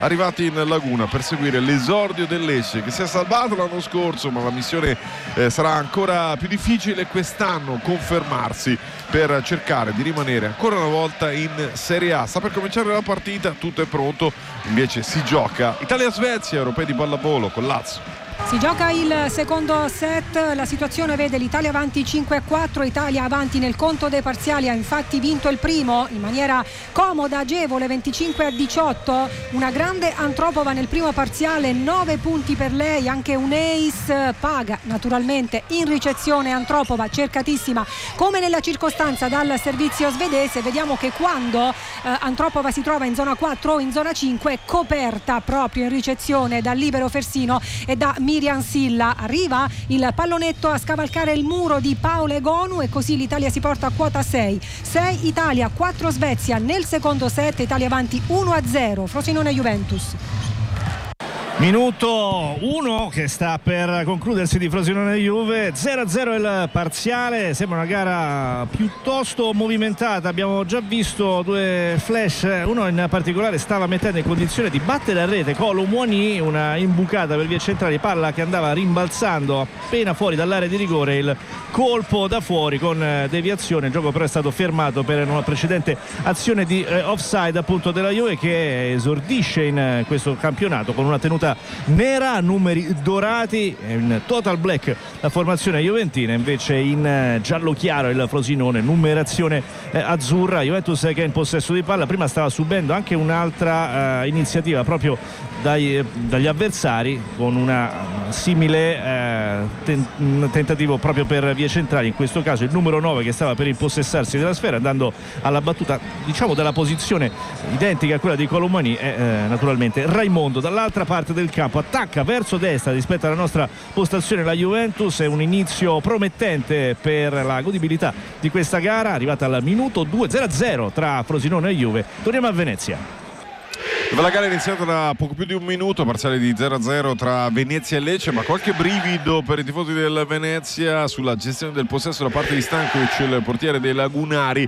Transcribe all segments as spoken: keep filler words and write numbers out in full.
arrivati in Laguna per seguire l'esordio del Lecce, che si è salvato l'anno scorso, ma la missione eh, sarà ancora più difficile quest'anno, confermarsi per cercare di rimanere ancora una volta in Serie A. Sta per cominciare la partita, tutto è pronto, invece si gioca Italia-Svezia, europei di pallavolo con Lazio. Si gioca il secondo set, la situazione vede l'Italia avanti cinque a quattro, Italia avanti nel conto dei parziali, ha infatti vinto il primo in maniera comoda, agevole, venticinque a diciotto, una grande Antropova nel primo parziale, nove punti per lei, anche un ace, paga naturalmente in ricezione Antropova, cercatissima come nella circostanza dal servizio svedese. Vediamo che quando eh, Antropova si trova in zona quattro o in zona cinque è coperta proprio in ricezione dal libero Fersino e da Miriam Silla. Arriva il pallonetto a scavalcare il muro di Paola Egonu e così l'Italia si porta a quota sei. sei Italia, quattro Svezia nel secondo set, Italia avanti uno a zero. Frosinone Juventus. Minuto uno che sta per concludersi di Frosinone Juve, zero a zero il parziale, sembra una gara piuttosto movimentata, abbiamo già visto due flash, uno in particolare stava mettendo in condizione di battere a rete Kolo Muani, una imbucata per vie centrali, palla che andava rimbalzando appena fuori dall'area di rigore, il colpo da fuori con deviazione, il gioco però è stato fermato per una precedente azione di eh, offside appunto della Juve, che esordisce in eh, questo campionato con una tenuta nera, numeri dorati, in total black la formazione juventina, invece in giallo chiaro il Frosinone, numerazione eh, azzurra. Juventus che è in possesso di palla, prima stava subendo anche un'altra eh, iniziativa proprio dai, dagli avversari con una simile eh, ten, un tentativo proprio per vie centrali, in questo caso il numero nove che stava per impossessarsi della sfera andando alla battuta diciamo della posizione identica a quella di Kolo Muani e eh, naturalmente Raimondo dall'altra parte del campo attacca verso destra rispetto alla nostra postazione la Juventus. È un inizio promettente per la godibilità di questa gara, arrivata al minuto due, zero a zero tra Frosinone e Juve. Torniamo a Venezia. La gara è iniziata da poco più di un minuto, parziale di zero a zero tra Venezia e Lecce, ma qualche brivido per i tifosi del Venezia sulla gestione del possesso da parte di Stankovic, il portiere dei Lagunari,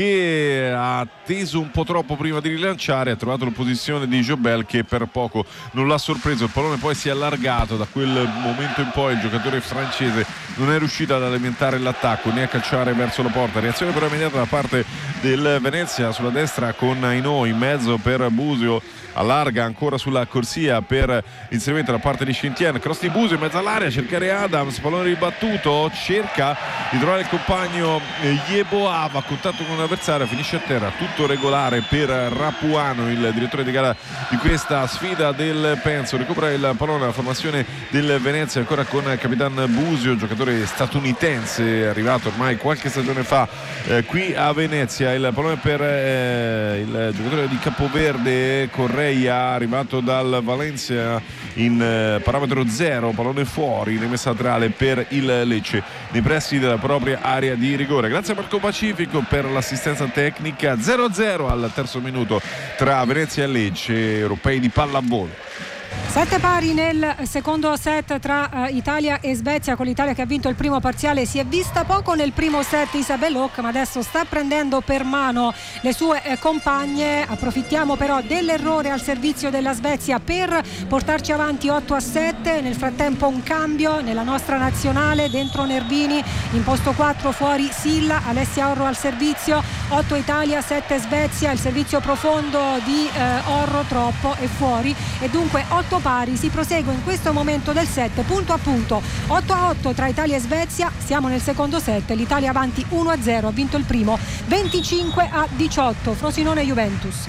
che ha atteso un po' troppo prima di rilanciare, ha trovato la posizione di Jobel che per poco non l'ha sorpreso, il pallone poi si è allargato, da quel momento in poi il giocatore francese non è riuscito ad alimentare l'attacco né a calciare verso la porta. Reazione però immediata da parte del Venezia sulla destra con Aino in mezzo per Busio, allarga ancora sulla corsia per inserimento da parte di Scientien, cross di Busio in mezzo all'area, cercare Adams, pallone ribattuto, cerca di trovare il compagno Yeboah, va a contatto con un avversario, finisce a terra, tutto regolare per Rapuano, il direttore di gara di questa sfida del Penso. Recupera il pallone la formazione del Venezia ancora con il capitan Busio, giocatore statunitense arrivato ormai qualche stagione fa eh, qui a Venezia. Il pallone per eh, il giocatore di Capoverde Correia, arrivato dal Valencia in eh, parametro zero, pallone fuori, rimessa laterale per il Lecce nei pressi della propria area di rigore. Grazie a Marco Pacifico per l'assistenza tecnica. Zero a zero al terzo minuto tra Venezia e Lecce, europei di pallavolo. Sette pari nel secondo set tra uh, Italia e Svezia, con l'Italia che ha vinto il primo parziale. Si è vista poco nel primo set Isabel Hock, ma adesso sta prendendo per mano le sue eh, compagne. Approfittiamo però dell'errore al servizio della Svezia per portarci avanti otto a sette. Nel frattempo un cambio nella nostra nazionale, dentro Nervini, in posto quattro fuori Silla, Alessia Orro al servizio. Otto Italia, sette Svezia, il servizio profondo di eh, Orro troppo e fuori, e dunque otto pari. Si prosegue in questo momento del set punto a punto, otto a otto tra Italia e Svezia. Siamo nel secondo set, l'Italia avanti uno a zero, ha vinto il primo venticinque a diciotto. Frosinone Juventus.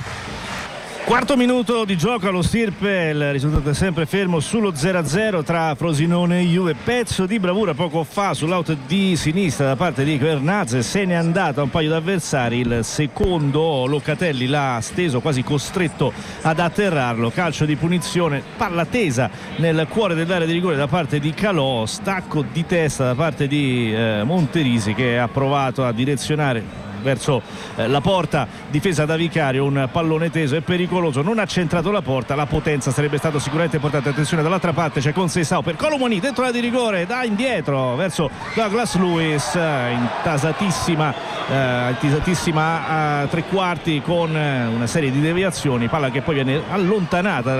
Quarto minuto di gioco allo stirpe, il risultato è sempre fermo sullo zero a zero tra Frosinone e Juve. Pezzo di bravura poco fa sull'out di sinistra da parte di Quernaz, se n'è andata un paio di avversari, il secondo Locatelli l'ha steso, quasi costretto ad atterrarlo, calcio di punizione, palla tesa nel cuore dell'area di rigore da parte di Calò, stacco di testa da parte di eh, Monterisi, che ha provato a direzionare verso eh, la porta difesa da Vicario, un pallone teso e pericoloso, non ha centrato la porta, la potenza sarebbe stato sicuramente portata. Attenzione, dall'altra parte c'è Conceição per Kolo Muani dentro la di rigore, da indietro verso Douglas Lewis, eh, intasatissima eh, intasatissima a tre quarti con eh, una serie di deviazioni, palla che poi viene allontanata